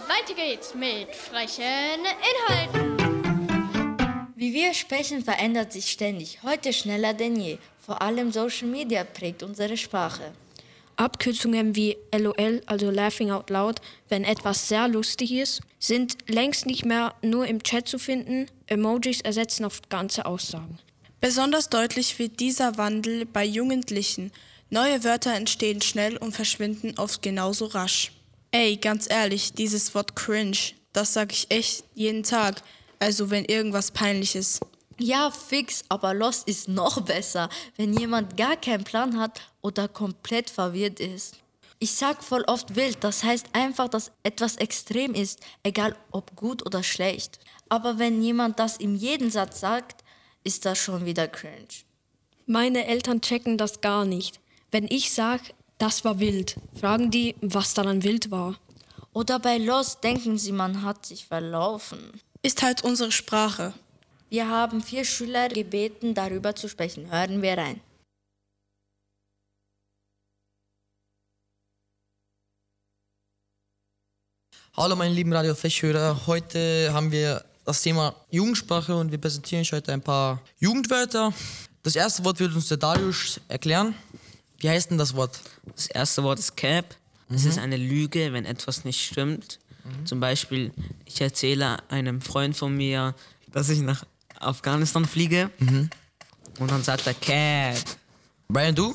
Weiter geht's mit frechen Inhalten. Wie wir sprechen, verändert sich ständig, heute schneller denn je. Vor allem Social Media prägt unsere Sprache. Abkürzungen wie LOL, also Laughing Out Loud, wenn etwas sehr lustig ist, sind längst nicht mehr nur im Chat zu finden. Emojis ersetzen oft ganze Aussagen. Besonders deutlich wird dieser Wandel bei Jugendlichen. Neue Wörter entstehen schnell und verschwinden oft genauso rasch. Ey, ganz ehrlich, dieses Wort cringe, das sag ich echt jeden Tag. Also wenn irgendwas peinlich ist. Ja, fix, aber Lost ist noch besser, wenn jemand gar keinen Plan hat oder komplett verwirrt ist. Ich sag voll oft wild, das heißt einfach, dass etwas extrem ist, egal ob gut oder schlecht. Aber wenn jemand das in jedem Satz sagt, ist das schon wieder cringe. Meine Eltern checken das gar nicht. Wenn ich sage, das war wild, fragen die, was daran wild war. Oder bei Lost denken sie, man hat sich verlaufen. Ist halt unsere Sprache. Wir haben 4 Schüler gebeten, darüber zu sprechen. Hören wir rein. Hallo meine lieben Radio Fech-Hörer, heute haben wir das Thema Jugendsprache und wir präsentieren euch heute ein paar Jugendwörter. Das erste Wort wird uns der Darius erklären. Wie heißt denn das Wort? Das erste Wort ist Cap. Das ist eine Lüge, wenn etwas nicht stimmt. Zum Beispiel, ich erzähle einem Freund von mir, dass ich nach Afghanistan fliege. Und dann sagt er Cap. Brian, du?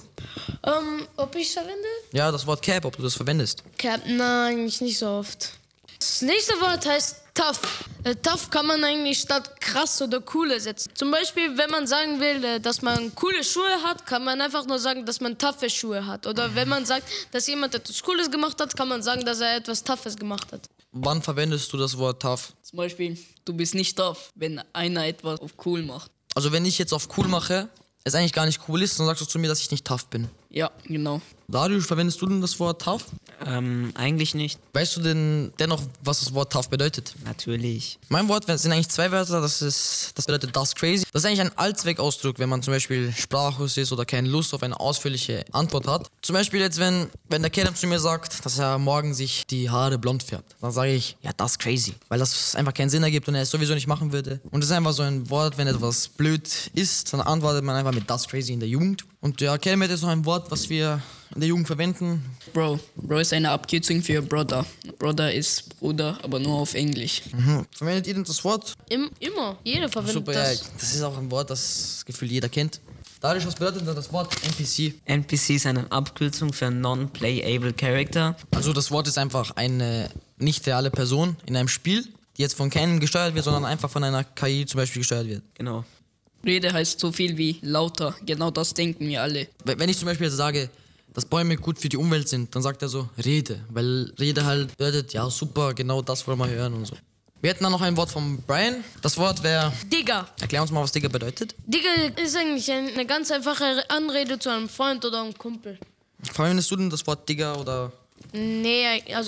Ob ich verwende? Ja, das Wort Cap, ob du das verwendest. Cap, nein, eigentlich nicht so oft. Das nächste Wort heißt tough. Tough kann man eigentlich statt krass oder cool ersetzen. Zum Beispiel, wenn man sagen will, dass man coole Schuhe hat, kann man einfach nur sagen, dass man toughe Schuhe hat. Oder wenn man sagt, dass jemand etwas Cooles gemacht hat, kann man sagen, dass er etwas Toughes gemacht hat. Wann verwendest du das Wort tough? Zum Beispiel, du bist nicht tough, wenn einer etwas auf cool macht. Also wenn ich jetzt auf cool mache, es eigentlich gar nicht cool ist, dann sagst du zu mir, dass ich nicht tough bin. Ja, genau. Darius, verwendest du denn das Wort tough? Eigentlich nicht. Weißt du denn dennoch, was das Wort tough bedeutet? Natürlich. Mein Wort sind eigentlich 2 Wörter, das bedeutet das crazy. Das ist eigentlich ein Allzweckausdruck, wenn man zum Beispiel sprachlos ist oder keine Lust auf eine ausführliche Antwort hat. Zum Beispiel jetzt, wenn der Kerl zu mir sagt, dass er morgen sich die Haare blond färbt, dann sage ich, ja, das ist crazy. Weil das einfach keinen Sinn ergibt und er es sowieso nicht machen würde. Und das ist einfach so ein Wort, wenn etwas blöd ist, dann antwortet man einfach mit das crazy in der Jugend. Und ja, Kelmet ist noch ein Wort, was wir in der Jugend verwenden. Bro ist eine Abkürzung für Brother. Brother ist Bruder, aber nur auf Englisch. Verwendet ihr denn das Wort? Immer. Jeder verwendet Super, das. ja, das ist auch ein Wort, das Gefühl jeder kennt. Darius, was bedeutet denn das Wort NPC? NPC ist eine Abkürzung für Non-Playable Character. Also das Wort ist einfach eine nicht reale Person in einem Spiel, die jetzt von keinem gesteuert wird, sondern einfach von einer KI zum Beispiel gesteuert wird. Genau. Rede heißt so viel wie lauter. Genau das denken wir alle. Wenn ich zum Beispiel jetzt sage, dass Bäume gut für die Umwelt sind, dann sagt er so Rede, weil Rede halt bedeutet, ja super, genau das wollen wir hören und so. Wir hätten dann noch ein Wort von Brian. Das Wort wäre... Digga. Erklär uns mal, was Digga bedeutet. Digga ist eigentlich eine ganz einfache Anrede zu einem Freund oder einem Kumpel. Verwendest du denn das Wort Digga oder... Nee, also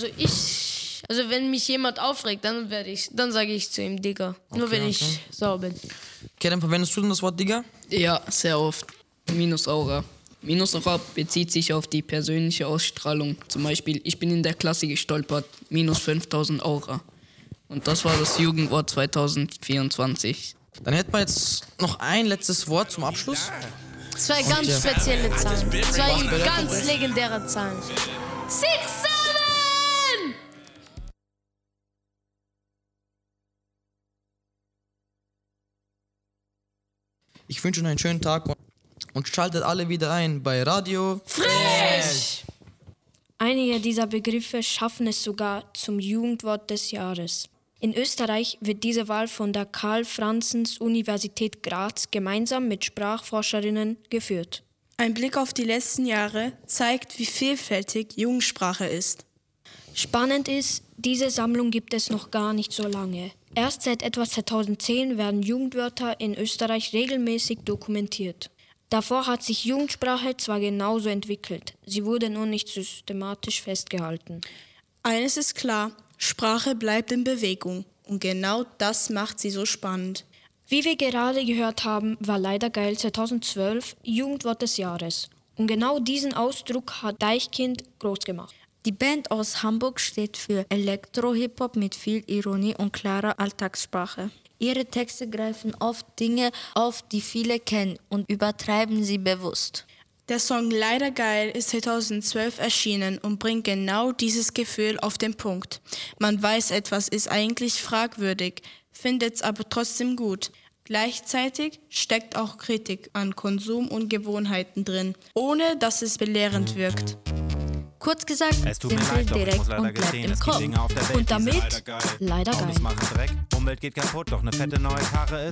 wenn mich jemand aufregt, dann sage ich zu ihm Digga. Nur wenn ich sauer bin. Kerem, verwendest du denn das Wort Digga? Ja, sehr oft. Minusaura. Minusaura bezieht sich auf die persönliche Ausstrahlung. Zum Beispiel, ich bin in der Klasse gestolpert. Minus 5000 Aura. Und das war das Jugendwort 2024. Dann hätten wir jetzt noch ein letztes Wort zum Abschluss. 2 ganz spezielle Zahlen. 2 ganz legendäre Zahlen. 6, 7! Ich wünsche Ihnen einen schönen Tag und schaltet alle wieder ein bei Radio Frech! Einige dieser Begriffe schaffen es sogar zum Jugendwort des Jahres. In Österreich wird diese Wahl von der Karl-Franzens-Universität Graz gemeinsam mit Sprachforscherinnen geführt. Ein Blick auf die letzten Jahre zeigt, wie vielfältig Jugendsprache ist. Spannend ist, diese Sammlung gibt es noch gar nicht so lange. Erst seit etwa 2010 werden Jugendwörter in Österreich regelmäßig dokumentiert. Davor hat sich Jugendsprache zwar genauso entwickelt, sie wurde nur nicht systematisch festgehalten. Eines ist klar, Sprache bleibt in Bewegung und genau das macht sie so spannend. Wie wir gerade gehört haben, war Leider Geil 2012 Jugendwort des Jahres. Und genau diesen Ausdruck hat Deichkind groß gemacht. Die Band aus Hamburg steht für Elektro-Hip-Hop mit viel Ironie und klarer Alltagssprache. Ihre Texte greifen oft Dinge auf, die viele kennen und übertreiben sie bewusst. Der Song Leider Geil ist 2012 erschienen und bringt genau dieses Gefühl auf den Punkt. Man weiß, etwas ist eigentlich fragwürdig, findet es aber trotzdem gut. Gleichzeitig steckt auch Kritik an Konsum und Gewohnheiten drin, ohne dass es belehrend wirkt. Kurz gesagt, Es tut mir simpel, leid, doch ich direkt muss leider und bleibt gestehen, im es gibt Kopf. Dinge auf der Welt, Und die sind damit leider geil. leider Autos geil. machen Dreck, Umwelt geht kaputt, doch eine fette neue Karre ist